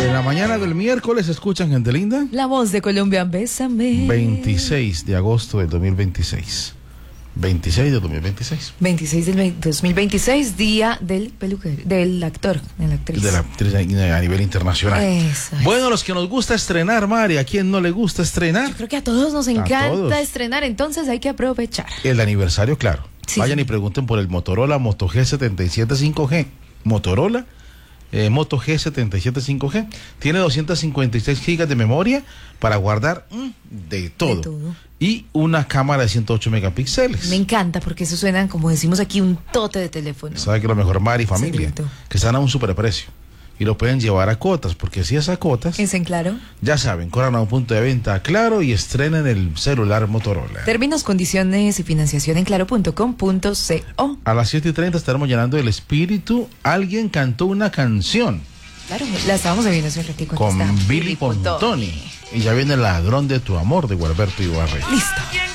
En la mañana del miércoles, ¿escuchan, gente linda? La voz de Colombia, bésame. 26 de agosto del 2026. 26 de 2026. 26 del 2026, día del peluquero, del actor, de la actriz. De la actriz a nivel internacional. Eso es. Bueno, los que nos gusta estrenar, Mari, ¿a quién no le gusta estrenar? Yo creo que a todos nos encanta todos. estrenar, entonces hay que aprovechar. El aniversario, claro. Sí, Vayan sí. y pregunten por el Motorola Moto G77 5G. Motorola Moto G77 5G. Tiene 256 gigas de memoria para guardar de todo. De todo. Y una cámara de 108 megapíxeles. Me encanta porque eso suena, como decimos aquí, un tote de teléfono. ¿Sabe que lo mejor, Mari, familia? Excelente. Que están a un superprecio. Y lo pueden llevar a cuotas, porque si es a cuotas, ¿Es en claro? ya saben, corran a un punto de venta Claro y estrenen el celular Motorola. Términos, condiciones y financiación en claro.com.co. A las 7:30 estaremos llenando el espíritu. Alguien cantó una canción Claro, la estábamos viendo hace un ratico. Aquí con está. Billy Pontoni. Y ya viene El ladrón de tu amor de Gualberto Ibarra. Listo.